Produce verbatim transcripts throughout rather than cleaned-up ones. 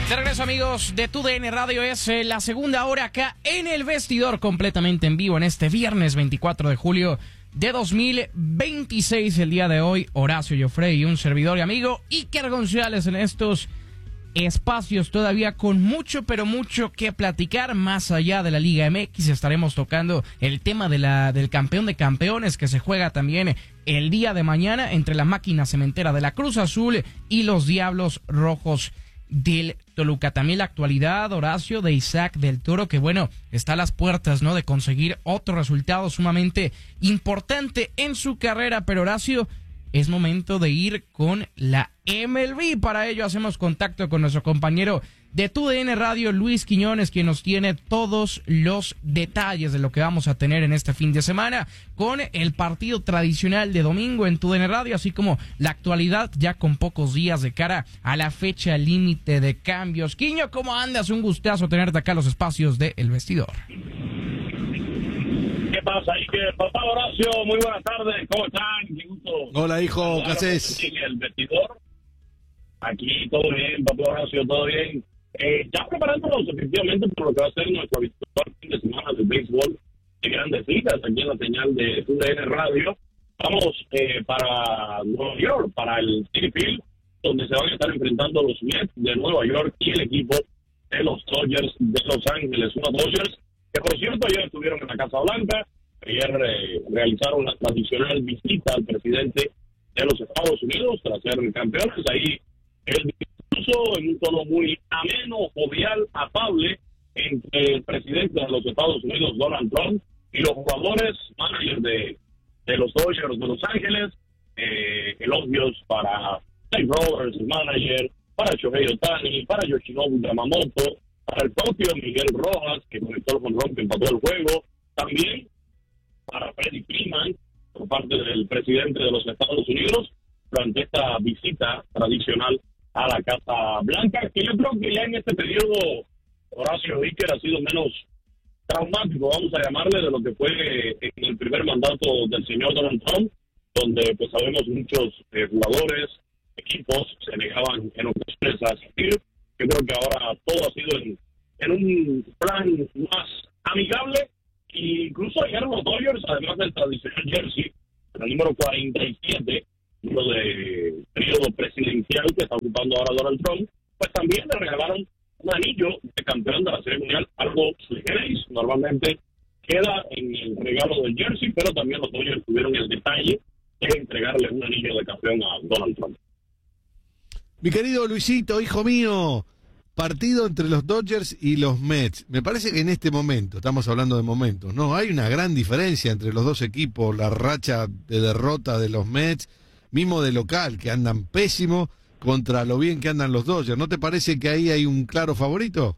De regreso, amigos de Tu D N Radio, es eh, la segunda hora acá en El Vestidor, completamente en vivo en este viernes veinticuatro de julio de dos mil veintiséis. El día de hoy, Horacio Joffrey y un servidor y amigo Iker González en estos espacios, todavía con mucho, pero mucho que platicar. Más allá de la Liga M X, estaremos tocando el tema de la del campeón de campeones que se juega también el día de mañana entre la máquina cementera de la Cruz Azul y los Diablos Rojos del Toluca. También la actualidad, Horacio, de Isaac del Toro, que bueno, está a las puertas, ¿no?, de conseguir otro resultado sumamente importante en su carrera. Pero Horacio, es momento de ir con la M L B. Para ello hacemos contacto con nuestro compañero de Tu D N Radio, Luis Quiñones, quien nos tiene todos los detalles de lo que vamos a tener en este fin de semana con el partido tradicional de domingo en Tu D N Radio, así como la actualidad ya con pocos días de cara a la fecha límite de cambios. Quiño, ¿cómo andas? Un gustazo tenerte acá en los espacios de El Vestidor. ¿Qué pasa, Iker? Papá Horacio, muy buenas tardes, ¿cómo están? Qué gusto. Hola, hijo, ¿qué haces? El Vestidor. Aquí todo bien, papá Horacio, todo bien. Eh, ya preparándonos efectivamente por lo que va a ser nuestro habitual fin de semana de béisbol de Grandes Ligas, aquí en la señal de Tu D N Radio. Vamos eh, para Nueva York, para el Citi Field, donde se van a estar enfrentando los Mets de Nueva York y el equipo de los Dodgers de Los Ángeles. Unos Dodgers que, por cierto, ayer estuvieron en la Casa Blanca. Ayer eh, realizaron la tradicional visita al presidente de los Estados Unidos tras ser campeones. Ahí él dispuso en un tono muy ameno, jovial, afable entre el presidente de los Estados Unidos, Donald Trump, y los jugadores, managers de, de los Dodgers de Los Ángeles. Eh, elogios para Dave Roberts, el manager, para Shohei Ohtani, para Yoshinobu Yamamoto, para el propio Miguel Rojas, que conectó el jonrón que empató el juego. También para Freddie Freeman, por parte del presidente de los Estados Unidos, durante esta visita tradicional a la Casa Blanca, que yo creo que ya en este periodo, Horacio Iker, ha sido menos traumático, vamos a llamarle, de lo que fue en el primer mandato del señor Donald Trump, donde pues sabemos muchos eh, jugadores, equipos se negaban en ocasiones a asistir. Yo creo que ahora todo ha sido en, en un plan más amigable. E incluso ayer los Dodgers, además del tradicional jersey, el número cuarenta y siete, lo de periodo presidencial que está ocupando ahora Donald Trump, pues también le regalaron un anillo de campeón de la Serie Mundial, algo sui generis. Normalmente queda en el regalo del jersey, pero también los Dodgers tuvieron el detalle de entregarle un anillo de campeón a Donald Trump. Mi querido Luisito, hijo mío, partido entre los Dodgers y los Mets. Me parece que en este momento, estamos hablando de momentos, ¿no? Hay una gran diferencia entre los dos equipos, la racha de derrota de los Mets, mismo de local, que andan pésimo, contra lo bien que andan los Dodgers. ¿No te parece que ahí hay un claro favorito?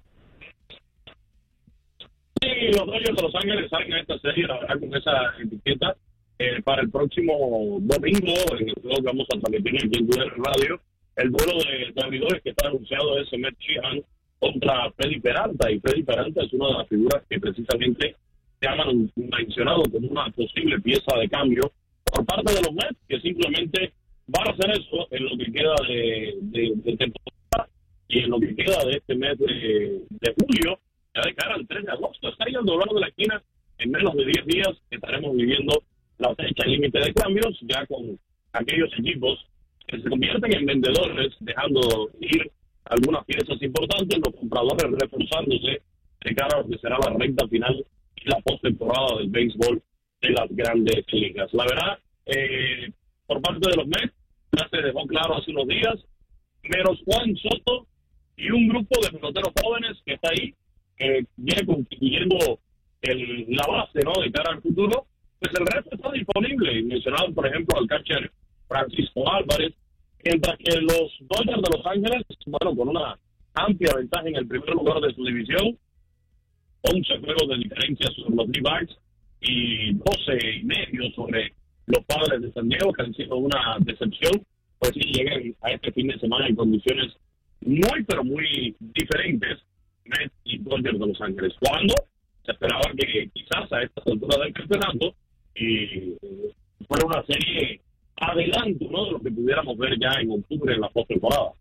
Sí, los Dodgers de Los Ángeles salen a esta serie, la verdad, con esa etiqueta. Eh, para el próximo domingo, en el juego que vamos a transmitir aquí en Tu D N Radio, el duelo de, de abridores que está anunciado es Emmett Sheehan contra Freddy Peralta, y Freddy Peralta es una de las figuras que precisamente se han mencionado como una posible pieza de cambio por parte de los Mets, que simplemente van a hacer eso en lo que queda de, de, de temporada y en lo que queda de este mes de, de julio, ya de cara al tres de agosto. Está ahí al doblar de la esquina, en menos de diez días estaremos viviendo la fecha límite de cambios, ya con aquellos equipos que se convierten en vendedores, dejando ir algunas piezas importantes, los compradores reforzándose de cara a lo que será la recta final y la postemporada del béisbol de las Grandes Ligas. La verdad, eh, por parte de los Mets, ya se dejó claro hace unos días, menos Juan Soto y un grupo de peloteros jóvenes que está ahí, que viene constituyendo el, la base, ¿no?, de cara al futuro, pues el resto está disponible. Mencionado, por ejemplo, al catcher Francisco Álvarez, mientras que los Dodgers de Los Ángeles, bueno, con una amplia ventaja en el primer lugar de su división, once juegos de diferencia sobre los D-backs y doce y medio sobre los Padres de San Diego, que han sido una decepción, pues sí llegan a este fin de semana en condiciones muy, pero muy diferentes, Mets y Dodgers de Los Ángeles. Cuando se esperaba que quizás a estas alturas del campeonato y fuera una serie adelanto, ¿no?, de lo que pudiéramos ver ya en octubre en la postemporada.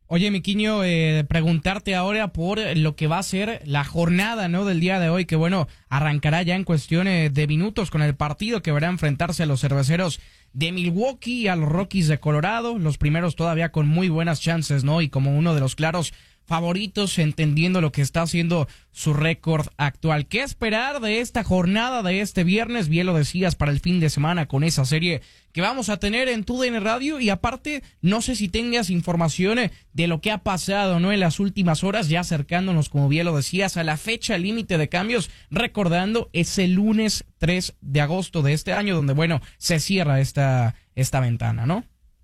Oye, Miquiño, eh, preguntarte ahora por lo que va a ser la jornada, ¿no?, del día de hoy, que bueno, arrancará ya en cuestiones de minutos con el partido que verá enfrentarse a los Cerveceros de Milwaukee y a los Rockies de Colorado, los primeros todavía con muy buenas chances, ¿no?, y como uno de los claros favoritos, entendiendo lo que está haciendo su récord actual. ¿Qué esperar de esta jornada de este viernes? Bien lo decías, para el fin de semana con esa serie que vamos a tener en T U D N Radio, y aparte, no sé si tengas información de lo que ha pasado, ¿no?, en las últimas horas, ya acercándonos, como bien lo decías, a la fecha límite de cambios, recordando, es el lunes tres de agosto de este año, donde, bueno, se cierra esta, esta ventana, ¿no?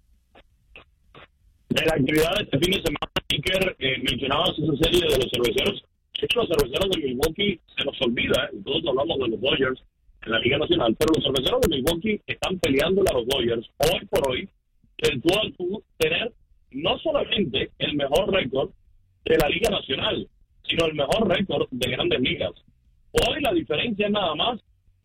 De la actividad de este fin de semana, Iker, eh, mencionabas esa serie de los cerveceros. De hecho, los cerveceros de Milwaukee se nos olvida, ¿eh? Todos hablamos de los Dodgers en la Liga Nacional, pero los cerveceros de Milwaukee están peleándole a los Dodgers hoy por hoy, el tú a tú, tener no solamente el mejor récord de la Liga Nacional, sino el mejor récord de Grandes Ligas. Hoy la diferencia es nada más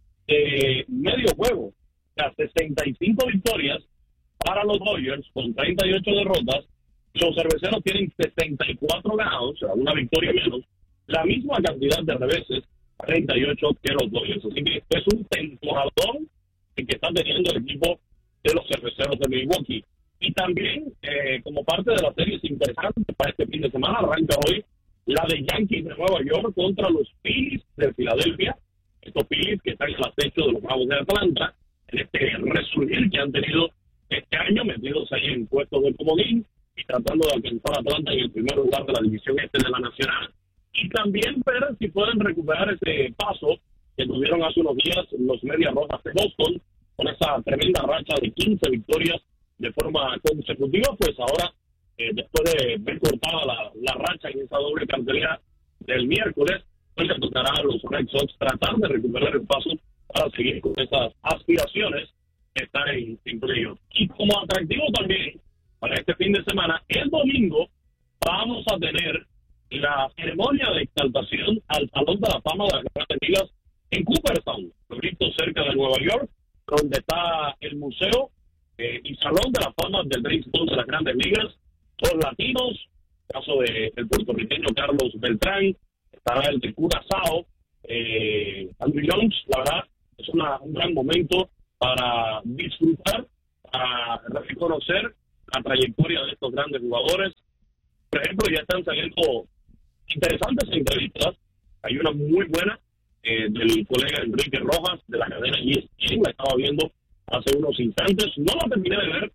de medio juego, o sea, sesenta y cinco victorias para los Dodgers con treinta y ocho derrotas. Los cerveceros tienen sesenta y cuatro ganados, o sea, una victoria menos, la misma cantidad de reveses, treinta y ocho, que los Dodgers. Así que es un temporadón el que está teniendo el equipo de los cerveceros de Milwaukee. Y también, eh, como parte de las series interesantes para este fin de semana, arranca hoy la de Yankees de Nueva York contra los Phillies de Filadelfia. Estos Phillies que están en el acecho de los Bravos de Atlanta, en este resurgir que han tenido este año, metidos ahí en puestos de comodín y tratando de alcanzar a Atlanta en el primer lugar de la división este de la Nacional. Y también ver si pueden recuperar ese paso que tuvieron hace unos días los Medias Rojas de Boston, con esa tremenda racha de quince victorias de forma consecutiva. Pues ahora, eh, después de ver cortada la, la racha en esa doble cartelera del miércoles, pues le tocará a los Red Sox tratar de recuperar el paso para seguir con esas aspiraciones que están en, en playoff. Y como atractivo también para este fin de semana, el domingo vamos a tener la ceremonia de exaltación al Salón de la Fama de las Grandes Ligas en Cooperstown, cerca de Nueva York, donde está el museo eh, y Salón de la Fama del béisbol de las Grandes Ligas. Todos latinos, caso de el puertorriqueño Carlos Beltrán, estará el de Curazao, eh, Andrew Jones. La verdad es una, un gran momento para disfrutar, para reconocer la trayectoria de estos grandes jugadores. Por ejemplo, ya están saliendo interesantes entrevistas. Hay una muy buena eh, del colega Enrique Rojas de la cadena E S P N, la estaba viendo hace unos instantes, no la terminé de ver,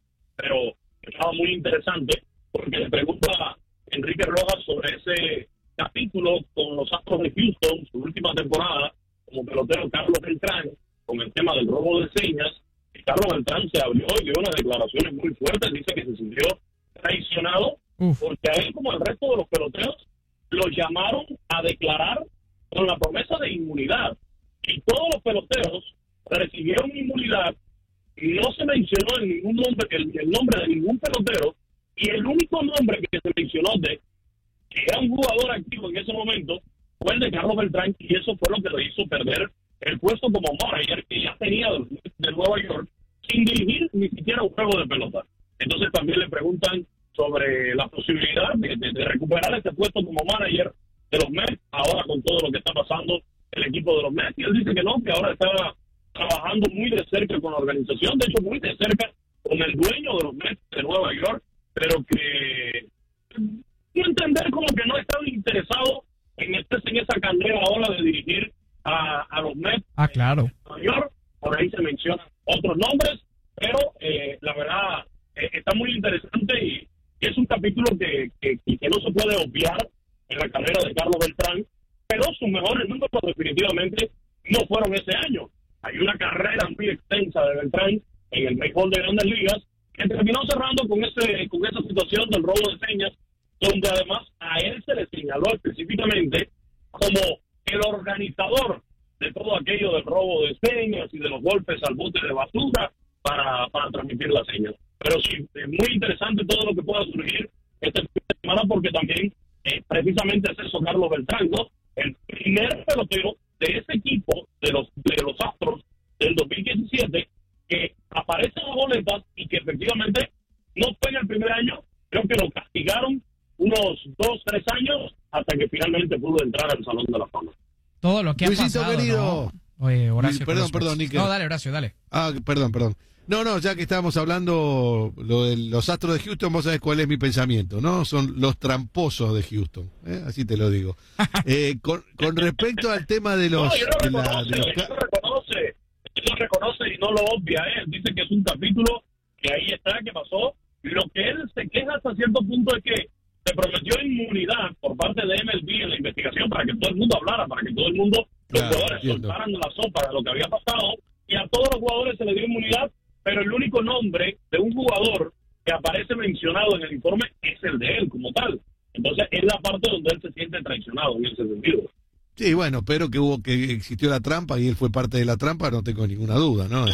pero estaba muy interesante porque le pregunta a Enrique Rojas sobre ese capítulo con los Astros de Houston, su última temporada como pelotero Carlos Beltrán, con el tema del robo de señas. Y Carlos Beltrán se abrió y dio unas declaraciones muy fuertes, dice que se sintió traicionado Uf. porque a él, como al resto de los peloteros, los llamaron a declarar con la promesa de inmunidad, y todos los peloteros recibieron inmunidad y no se mencionó en ningún nombre el, el nombre de ningún pelotero, y el único nombre que se mencionó de que era un jugador activo en ese momento fue el de Carlos Beltrán, y eso fue lo que le hizo perder el puesto como manager que ya tenía de, de Nueva York, sin dirigir ni siquiera un juego de pelota. Entonces también le preguntan sobre la posibilidad de, de, de recuperar este puesto como manager de los Mets, ahora con todo lo que está pasando el equipo de los Mets. Y él dice que no, que ahora está trabajando muy de cerca con la organización, de hecho muy de cerca con el dueño de los Mets de Nueva York, pero que no entender como que no está interesado en meterse en esa carrera ahora de dirigir a, a los Mets ah, claro. de Nueva York. Por ahí se mencionan otros nombres, pero eh, la verdad eh, está muy interesante, y es un capítulo que, que, que no se puede obviar en la carrera de Carlos Beltrán, pero sus mejores números definitivamente no fueron ese año. Hay una carrera muy extensa de Beltrán en el béisbol de Grandes Ligas que terminó cerrando con ese con esa situación del robo de señas, donde además a él se le señaló específicamente como el organizador de todo aquello del robo de señas y de los golpes al bote de basura para, para transmitir las señas. Pero sí, es muy interesante todo lo que pueda surgir esta semana, porque también eh, precisamente es eso Carlos Beltrán, ¿no? El primer pelotero de ese equipo, de los de los Astros del dos mil diecisiete, que aparece en las boletas y que efectivamente no fue en el primer año. Creo que lo castigaron unos dos, tres años, hasta que finalmente pudo entrar al Salón de la Fama. Todo lo que ha Luisito pasado, querido. ¿no? Oye, Horacio, Perdón, perdón, Níquel. No, dale, Horacio, dale. Ah, perdón, perdón. No, no, ya que estábamos hablando lo de los Astros de Houston, vos sabés cuál es mi pensamiento, ¿no? Son los tramposos de Houston, ¿eh? Así te lo digo. Eh, con, con respecto al tema de los... No, él lo de la- reconoce, de los él ca- lo reconoce, él lo reconoce y no lo obvia, ¿eh? Él dice que es un capítulo que ahí está, que pasó. Lo que él se queja hasta cierto punto es que se prometió inmunidad por parte de M L B en la investigación para que todo el mundo hablara, para que todo el mundo, los Claro, jugadores entiendo. soltaran la sopa de lo que había pasado, y a todos los jugadores se le dio inmunidad, pero el único nombre de un jugador que aparece mencionado en el informe es el de él como tal. Entonces es la parte donde él se siente traicionado en ese sentido. Sí, bueno, pero que hubo que existió la trampa y él fue parte de la trampa, no tengo ninguna duda, ¿no?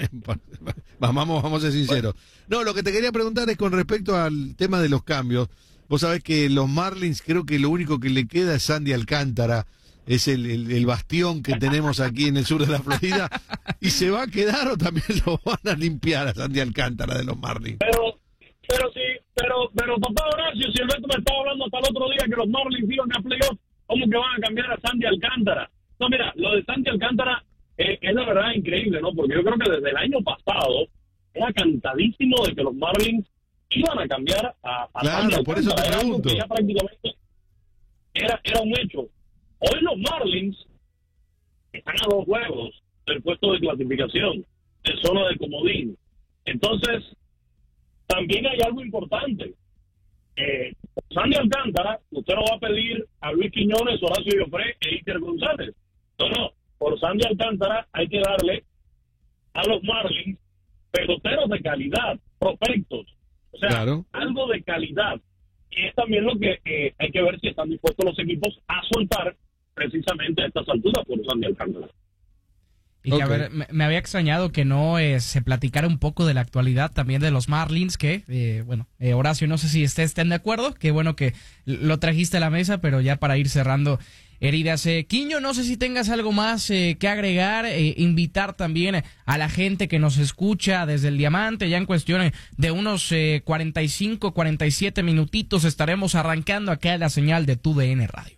vamos, vamos a ser sinceros. No, lo que te quería preguntar es con respecto al tema de los cambios. Vos sabés que los Marlins, creo que lo único que le queda es Sandy Alcántara, es el, el, el bastión que tenemos aquí en el sur de la Florida, y se va a quedar o también lo van a limpiar a Sandy Alcántara de los Marlins. Pero, pero sí, pero, pero papá Horacio, si Alberto me estaba hablando hasta el otro día que los Marlins iban a playoff, ¿cómo que van a cambiar a Sandy Alcántara? No, mira, lo de Sandy Alcántara eh, es la verdad increíble, ¿no? Porque yo creo que desde el año pasado era cantadísimo de que los Marlins iban a cambiar a, a Claro, Sandy Alcántara. por eso te Era algo pregunto. que ya prácticamente era, era un hecho. Hoy los Marlins están a dos juegos del puesto de clasificación, de zona de comodín. Entonces, también hay algo importante. Eh, Sandy Alcántara, usted no va a pedir a Luis Quiñones, Horacio Joffre e Iker González. No, no. Por Sandy Alcántara hay que darle a los Marlins peloteros de calidad, prospectos. O sea, Claro. algo de calidad. Y es también lo que eh, hay que ver si están dispuestos los equipos a soltar precisamente a estas alturas por Sandy Alcántara. Y que, Ok. a ver, me, me había extrañado que no eh, se platicara un poco de la actualidad también de los Marlins, que, eh, bueno, eh, Horacio, no sé si estés estén de acuerdo, qué bueno que lo trajiste a la mesa, pero ya para ir cerrando heridas. Eh, Quiño, no sé si tengas algo más eh, que agregar, eh, invitar también a la gente que nos escucha desde el Diamante, ya en cuestión de unos eh, cuarenta y cinco, cuarenta y siete minutitos estaremos arrancando acá la señal de Tu D N Radio.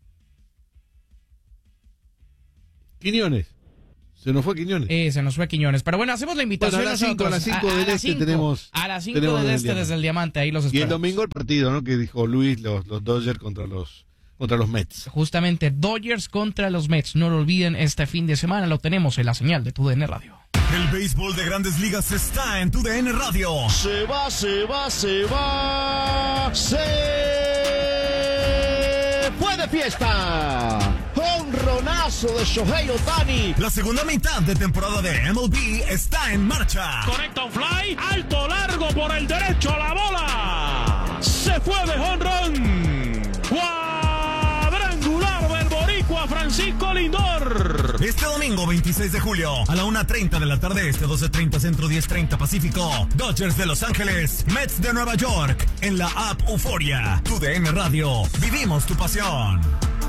Quiñones. Se nos fue Quiñones. Eh, se nos fue Quiñones. Pero bueno, hacemos la invitación. Bueno, a las cinco, nosotros. a las cinco del las este cinco. tenemos- A las cinco tenemos del el este Diamante. desde el Diamante, ahí los Y esperamos. el domingo el partido, ¿no? Que dijo Luis, los, los Dodgers contra los contra los Mets. Justamente Dodgers contra los Mets. No lo olviden, este fin de semana lo tenemos en la señal de Tu D N Radio. El béisbol de Grandes Ligas está en Tu D N Radio. Se va, se va, se va. Se fue de fiesta. Honronazo de Shohei Ohtani. La segunda mitad de temporada de M L B está en marcha. Conecta un fly, alto, largo por el derecho a la bola. Se fue de jonrón. Cuadrangular del boricua Francisco Lindor. Este domingo veintiséis de julio a la una treinta de la tarde este, doce treinta centro, diez treinta pacífico. Dodgers de Los Ángeles, Mets de Nueva York en la app Euforia. Tu D N Radio, vivimos tu pasión.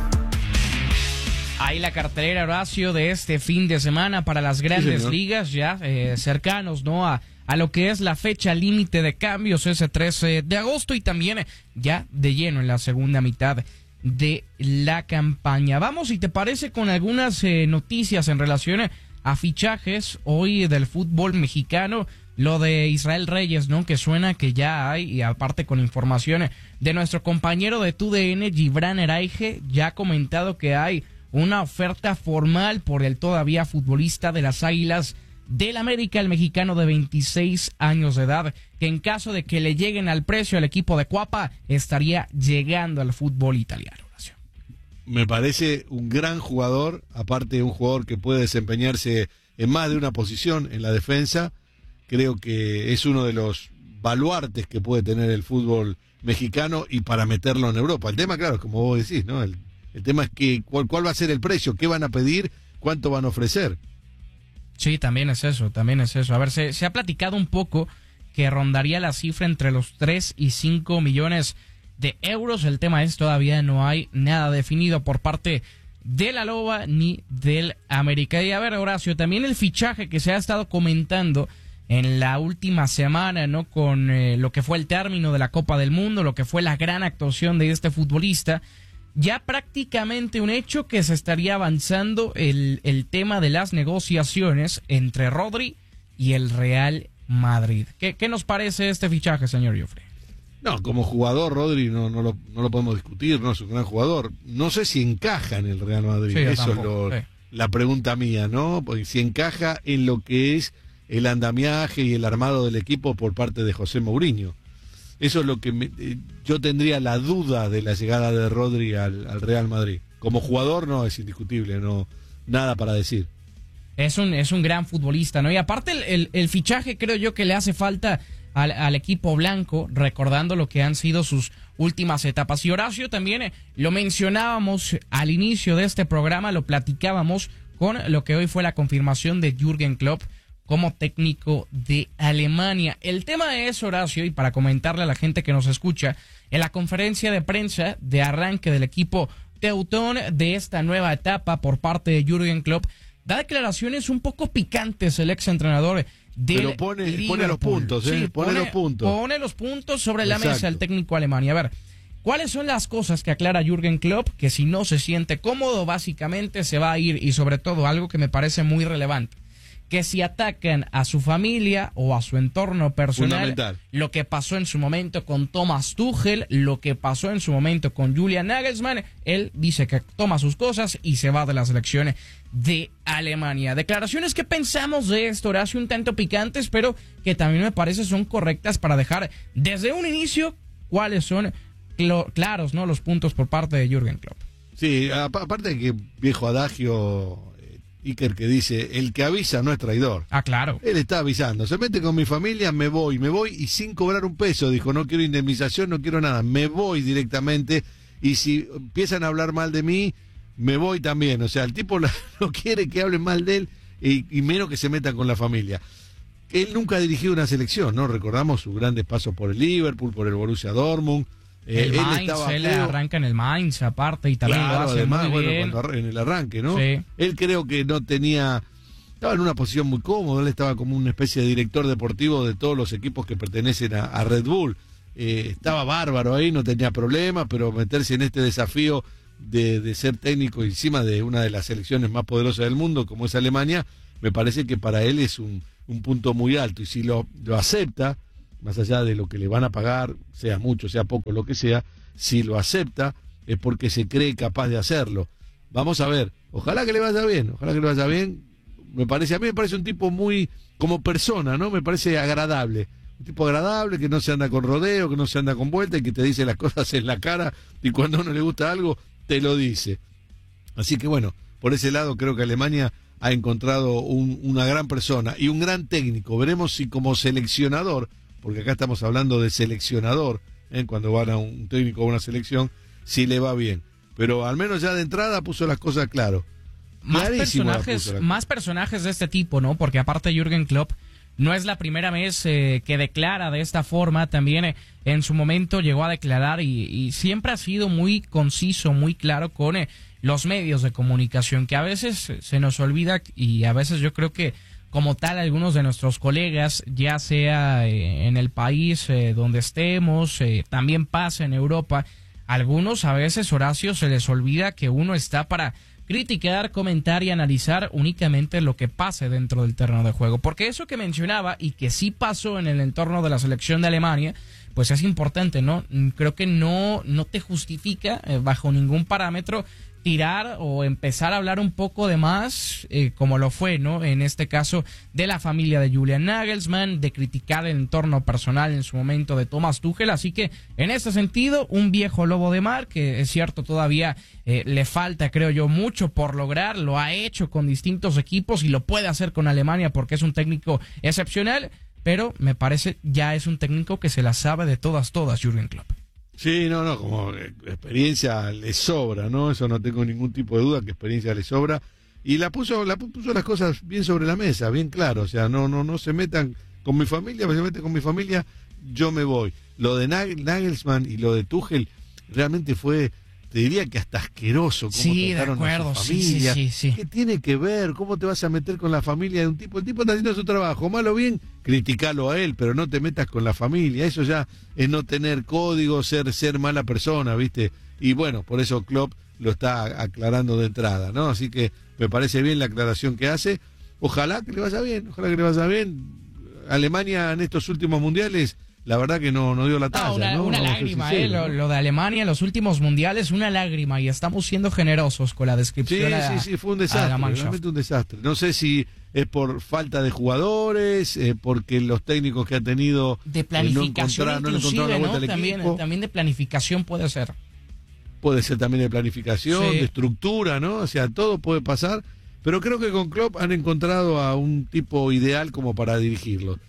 Ahí la cartelera, Horacio, de este fin de semana para las grandes señor. ligas, ya eh, cercanos, ¿no? A, a lo que es la fecha límite de cambios, ese trece de agosto, y también ya de lleno en la segunda mitad de la campaña. Vamos, si te parece, con algunas eh, noticias en relación a fichajes hoy del fútbol mexicano. Lo de Israel Reyes, ¿no? Que suena que ya hay, y aparte con información de nuestro compañero de Tu D N, Gibran Eraige, ya ha comentado que hay una oferta formal por el todavía futbolista de las Águilas del América, el mexicano de veintiséis años de edad, que en caso de que le lleguen al precio al equipo de Cuapa, estaría llegando al fútbol italiano. Horacio. Me parece un gran jugador, aparte de un jugador que puede desempeñarse en más de una posición en la defensa. Creo que es uno de los baluartes que puede tener el fútbol mexicano y para meterlo en Europa. El tema, claro, como vos decís, ¿no? El, el tema es que cuál, cuál va a ser el precio, qué van a pedir, cuánto van a ofrecer. Sí, también es eso, también es eso. A ver, se, se ha platicado un poco que rondaría la cifra entre los tres y cinco millones de euros. El tema es todavía no hay nada definido por parte de la Loba ni del América. Y a ver, Horacio, también el fichaje que se ha estado comentando en la última semana, ¿no? Con eh, lo que fue el término de la Copa del Mundo, lo que fue la gran actuación de este futbolista, ya prácticamente un hecho que se estaría avanzando el, el tema de las negociaciones entre Rodri y el Real Madrid. ¿Qué, qué nos parece este fichaje, señor Joffre? No, como jugador, Rodri no, no, lo, no lo podemos discutir, no es un gran jugador. No sé si encaja en el Real Madrid, Sí, eso tampoco, es lo, sí. la pregunta mía, ¿no? Porque si encaja en lo que es el andamiaje y el armado del equipo por parte de José Mourinho. Eso es lo que me, eh, yo tendría la duda de la llegada de Rodri al, al Real Madrid. Como jugador no es indiscutible, no nada para decir. Es un, es un gran futbolista, ¿no? Y aparte el, el, el fichaje creo yo que le hace falta al, al equipo blanco, recordando lo que han sido sus últimas etapas. Y Horacio también eh, lo mencionábamos al inicio de este programa, lo platicábamos con lo que hoy fue la confirmación de Jürgen Klopp como técnico de Alemania. El tema es, Horacio, y para comentarle a la gente que nos escucha, en la conferencia de prensa de arranque del equipo teutón de esta nueva etapa por parte de Jürgen Klopp, da declaraciones un poco picantes el ex entrenador del Pero pone, Liverpool. pone los puntos, ¿eh? Sí, pone, pone los puntos. Pone los puntos sobre la Exacto. mesa el técnico Alemania. A ver, ¿cuáles son las cosas que aclara Jürgen Klopp? Que si no se siente cómodo, básicamente se va a ir. Y sobre todo, algo que me parece muy relevante, que si atacan a su familia o a su entorno personal, lo que pasó en su momento con Thomas Tuchel, lo que pasó en su momento con Julian Nagelsmann, él dice que toma sus cosas y se va de la selección de Alemania. Declaraciones que pensamos de esto, Horacio, un tanto picantes, pero que también me parece son correctas para dejar desde un inicio cuáles son cl- claros, ¿no?, los puntos por parte de Jürgen Klopp. Sí, aparte de que viejo adagio Iker que dice, el que avisa no es traidor. Ah, claro. Él está avisando, se mete con mi familia, me voy, me voy y sin cobrar un peso, dijo, no quiero indemnización, no quiero nada, me voy directamente y si empiezan a hablar mal de mí, me voy también. O sea, el tipo no quiere que hablen mal de él y, y menos que se metan con la familia. Él nunca ha dirigido una selección, ¿no? Recordamos sus grandes pasos por el Liverpool, por el Borussia Dortmund. El Eh, Mainz, él, estaba él feo. arranca en el Mainz aparte y también Claro, lo hace además, muy bueno, bien. cuando arran- en el arranque, ¿no? Sí. Él creo que no tenía, estaba en una posición muy cómoda, él estaba como una especie de director deportivo de todos los equipos que pertenecen a, a Red Bull. Eh, estaba bárbaro ahí, no tenía problemas, pero meterse en este desafío de, de ser técnico encima de una de las selecciones más poderosas del mundo, como es Alemania, me parece que para él es un, un punto muy alto. Y si lo, lo acepta, más allá de lo que le van a pagar, sea mucho, sea poco, lo que sea, si lo acepta es porque se cree capaz de hacerlo. Vamos a ver, ojalá que le vaya bien, ojalá que le vaya bien. Me parece, a mí me parece un tipo muy, como persona, ¿no? Me parece agradable. Un tipo agradable, que no se anda con rodeo, que no se anda con vuelta y que te dice las cosas en la cara y cuando a uno le gusta algo, te lo dice. Así que bueno, por ese lado creo que Alemania ha encontrado un, una gran persona y un gran técnico. Veremos si como seleccionador, porque acá estamos hablando de seleccionador, ¿eh? Cuando van a un técnico o una selección, si le va bien. Pero al menos ya de entrada puso las cosas claro. Más Clarísimo la personajes, puso la- más personajes de este tipo, ¿no? Porque aparte Jürgen Klopp no es la primera vez eh, que declara de esta forma. También eh, en su momento llegó a declarar y, y siempre ha sido muy conciso, muy claro con eh, los medios de comunicación, que a veces eh, se nos olvida y a veces yo creo que como tal algunos de nuestros colegas, ya sea eh, en el país eh, donde estemos, eh, también pasa en Europa, algunos a veces, Horacio, se les olvida que uno está para criticar, comentar y analizar únicamente lo que pase dentro del terreno de juego. Porque eso que mencionaba y que sí pasó en el entorno de la selección de Alemania, pues es importante, ¿no? Creo que no, no te justifica eh, bajo ningún parámetro tirar o empezar a hablar un poco de más, eh, como lo fue, ¿no? En este caso de la familia de Julian Nagelsmann, de criticar el entorno personal en su momento de Thomas Tuchel. Así que en este sentido, un viejo lobo de mar, que es cierto todavía eh, le falta, creo yo, mucho por lograr. Lo ha hecho con distintos equipos y lo puede hacer con Alemania porque es un técnico excepcional, pero me parece ya es un técnico que se la sabe de todas, todas, Jürgen Klopp. Sí, no, no, como experiencia le sobra, ¿no? Eso no tengo ningún tipo de duda que experiencia le sobra. Y la puso, la puso las cosas bien sobre la mesa, bien claro. O sea, no, no, no se metan con mi familia, pues se meten con mi familia, yo me voy. Lo de Nagelsmann y lo de Tuchel realmente fue te diría que hasta asqueroso cómo Sí, de trataron acuerdo, a su sí, sí, familia. sí, sí. ¿Qué tiene que ver? ¿Cómo te vas a meter con la familia de un tipo? El tipo está haciendo su trabajo, mal o bien, criticalo a él, pero no te metas con la familia. Eso ya es no tener código, ser, ser mala persona, ¿viste? Y bueno, por eso Klopp lo está aclarando de entrada, ¿no? Así que me parece bien la aclaración que hace. Ojalá que le vaya bien, ojalá que le vaya bien. Alemania en estos últimos mundiales, la verdad que no, no dio la talla, Ah, una, ¿no? una Vamos a ser lágrima, eh, sinceros, lo, ¿no? lo de Alemania en los últimos mundiales, una lágrima, y estamos siendo generosos con la Sí, descripción. a- sí, sí, fue un a la desastre, Mannschaft. realmente un desastre. No sé si es por falta de jugadores, eh, porque los técnicos que ha tenido De eh, planificación no encontraron, no le encontraron la inclusive, vuelta ¿no? al También, equipo. también de planificación puede ser. Puede ser también de planificación, Sí. de estructura, ¿no? O sea, todo puede pasar, pero creo que con Klopp han encontrado a un tipo ideal como para dirigirlo.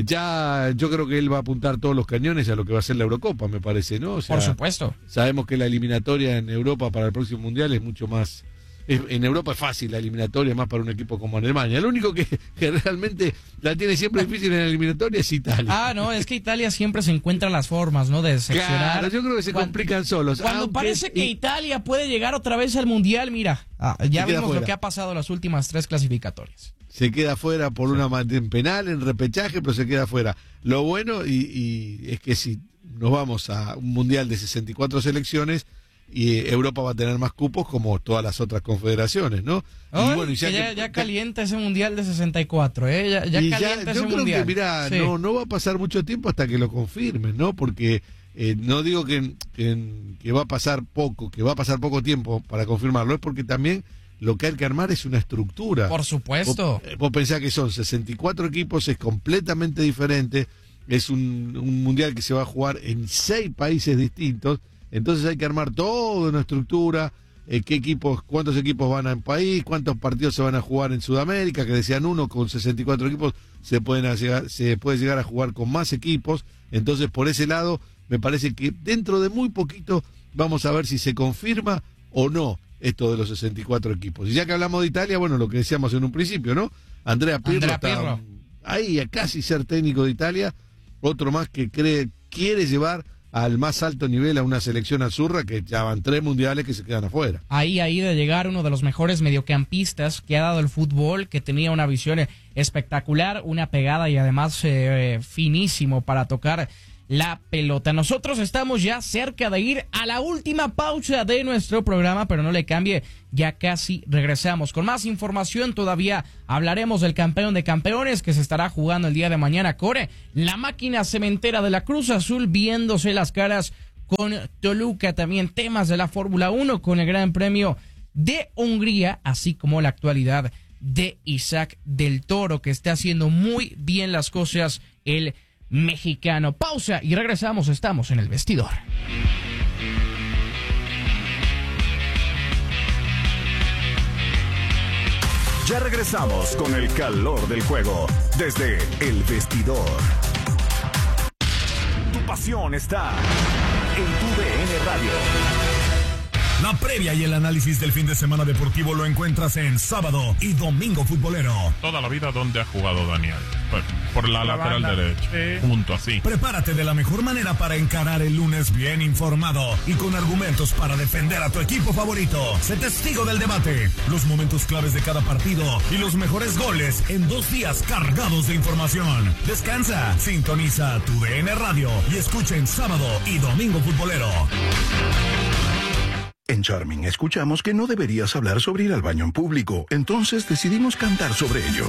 Ya yo creo que él va a apuntar todos los cañones a lo que va a ser la Eurocopa, me parece, ¿no? O sea, Por supuesto. sabemos que la eliminatoria en Europa para el próximo Mundial es mucho más... es- en Europa es fácil la eliminatoria, más para un equipo como Alemania. Lo único que, que realmente la tiene siempre difícil en la eliminatoria es Italia. Ah, no, es que Italia siempre se encuentra las formas, ¿no? De decepcionar. Claro, yo creo que se Cuan- complican solos. Cuando aunque- parece que y- Italia puede llegar otra vez al Mundial, mira, ah, ya Se queda vimos fuera. lo que ha pasado en las últimas tres clasificatorias. se queda fuera por una ma- en penal, en repechaje, pero se queda fuera. Lo bueno y, y es que si nos vamos a un mundial de sesenta y cuatro selecciones, y eh, Europa va a tener más cupos como todas las otras confederaciones, ¿no? Ay, y bueno, y que ya, que- ya calienta ese Mundial de sesenta y cuatro, ¿eh? Ya, ya y calienta ese yo creo Mundial. que, mirá, Sí. no, no va a pasar mucho tiempo hasta que lo confirmen, ¿no? Porque eh, no digo que, que, que va a pasar poco, que va a pasar poco tiempo para confirmarlo, es porque también lo que hay que armar es una estructura. Por supuesto. Vos, eh, vos pensás que son sesenta y cuatro equipos, es completamente diferente, es un, un mundial que se va a jugar en seis países distintos, entonces hay que armar toda una estructura, eh, qué equipos, cuántos equipos van a un país, cuántos partidos se van a jugar en Sudamérica, que decían uno, con sesenta y cuatro equipos se, pueden a llegar, se puede llegar a jugar con más equipos, entonces por ese lado me parece que dentro de muy poquito vamos a ver si se confirma o no esto de los sesenta y cuatro equipos. Y ya que hablamos de Italia, bueno, lo que decíamos en un principio, ¿no? Andrea Pirlo Andrea está Pirlo. ahí a casi ser técnico de Italia, otro más que cree quiere llevar al más alto nivel a una selección azurra, que ya van tres mundiales que se quedan afuera. Ahí, ahí de llegar uno de los mejores mediocampistas que ha dado el fútbol, que tenía una visión espectacular, una pegada y además eh, finísimo para tocar la pelota. Nosotros estamos ya cerca de ir a la última pausa de nuestro programa, pero no le cambie, ya casi regresamos. Con más información todavía hablaremos del campeón de campeones que se estará jugando el día de mañana, Core, la máquina cementera de la Cruz Azul viéndose las caras con Toluca, también temas de la Fórmula uno con el Gran Premio de Hungría, así como la actualidad de Isaac del Toro, que está haciendo muy bien las cosas el mexicano. Pausa y regresamos, estamos en el vestidor. Ya regresamos con el calor del juego desde el vestidor. Tu pasión está en tu D N Radio. La previa y el análisis del fin de semana deportivo lo encuentras en Sábado y Domingo Futbolero. Toda la vida donde ha jugado Daniel. Por, por la, La lateral banda. derecha. Sí. Punto así. Prepárate de la mejor manera para encarar el lunes bien informado y con argumentos para defender a tu equipo favorito. Sé testigo del debate, los momentos claves de cada partido y los mejores goles en dos días cargados de información. Descansa, sintoniza tu D N Radio y escucha en Sábado y Domingo Futbolero. En Charming escuchamos que no deberías hablar sobre ir al baño en público, entonces decidimos cantar sobre ello.